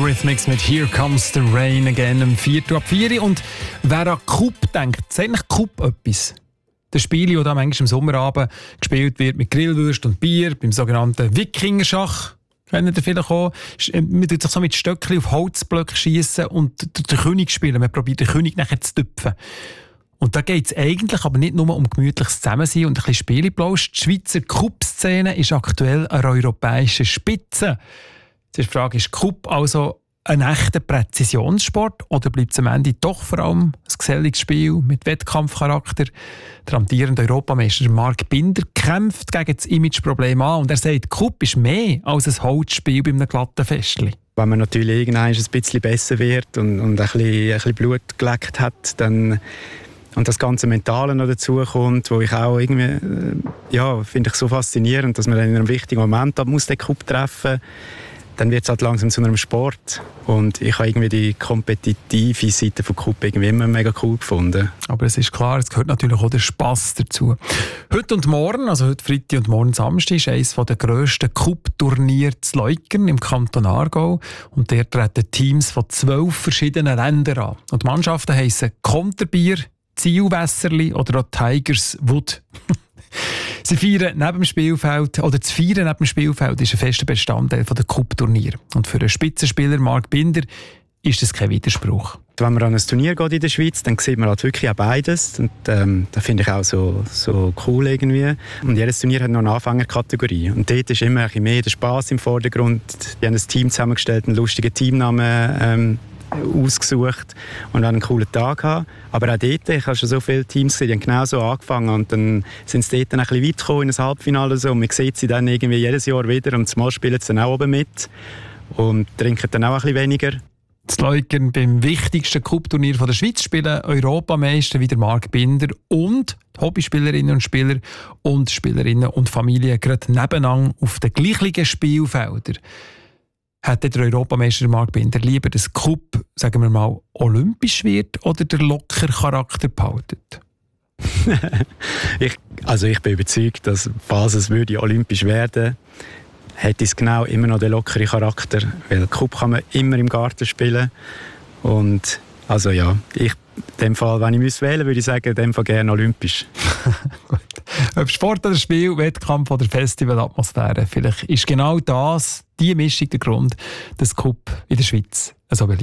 Eurythmics mit Here Comes the Rain Again um 4:04. Und wer an Cup denkt, sagt eigentlich Cup etwas? Das Spiel, das da manchmal im Sommerabend gespielt wird mit Grillwürst und Bier, beim sogenannten Wikingerschach. Kennt ihr vielleicht auch? Man tut sich so mit Stöckchen auf Holzblöcke schiessen und den König spielen. Man probiert den König nachher zu tüpfen. Und da geht es eigentlich aber nicht nur um gemütliches Zusammensein und ein bisschen Spieleplausch. Die Schweizer Cup-Szene ist aktuell an europäischer Spitze. Jetzt ist die Frage, ist Cup also ein echter Präzisionssport oder bleibt es am Ende doch vor allem ein geselliges Spiel mit Wettkampfcharakter? Der amtierende Europameister Marc Binder kämpft gegen das Imageproblem an und er sagt, Cup ist mehr als ein Holzspiel bei einem glatten Festli. Wenn man natürlich irgendwann ein bisschen besser wird und ein bisschen Blut geleckt hat, dann und das ganze Mentale noch dazu kommt, wo ich auch irgendwie, finde ich so faszinierend, dass man dann in einem wichtigen Moment muss den Cup treffen, dann wird es halt langsam zu einem Sport. Und ich habe irgendwie die kompetitive Seite von Cup irgendwie immer mega cool gefunden. Aber es ist klar, es gehört natürlich auch der Spass dazu. Heute und morgen, also heute Freitag und morgen Samstag, ist eines der grössten Cup-Turniere zu Leukern im Kanton Aargau. Und dort treten Teams von 12 verschiedenen Ländern an. Und die Mannschaften heissen Konterbier, Zielwässerli oder auch Tigers Wood. Sie feiern neben dem Spielfeld, oder das Feiern neben dem Spielfeld ist ein fester Bestandteil der Cup-Turnier. Und für einen Spitzenspieler Marc Binder ist das kein Widerspruch. Wenn man an ein Turnier geht in der Schweiz, dann sieht man halt wirklich auch beides. Und das finde ich auch so cool irgendwie. Und jedes Turnier hat noch eine Anfängerkategorie. Und dort ist immer ein bisschen mehr der Spass im Vordergrund. Die haben ein Team zusammengestellt, einen lustigen Teamnamen ausgesucht und einen coolen Tag gehabt. Aber auch dort, ich habe schon so viele Teams gesehen, die haben genau so angefangen und dann sind sie dort dann ein bisschen weit gekommen in ein Halbfinale so. Und man sieht sie dann irgendwie jedes Jahr wieder und zumal spielen sie dann auch oben mit und trinken dann auch ein bisschen weniger. Das Leukern beim wichtigsten Cup-Turnier der Schweiz spielen Europameister wie der Marc Binder und Hobbyspielerinnen und Spieler und Spielerinnen und Familien gerade nebeneinander auf den gleichen Spielfeldern. Hätte der Europameister Marc Binder lieber, dass Cup, sagen wir mal, olympisch wird oder der locker Charakter behaltet? Ich bin überzeugt, dass falls es würde olympisch werden, hätte es genau immer noch den lockeren Charakter, weil Cup kann man immer im Garten spielen und also ja, in dem Fall, wenn ich wählen müsste, würde ich sagen, in dem Fall gerne olympisch. Gut. Ob Sport oder Spiel, Wettkampf oder Festivalatmosphäre, vielleicht ist genau das, die Mischung der Grund, dass Cup in der Schweiz so beliebt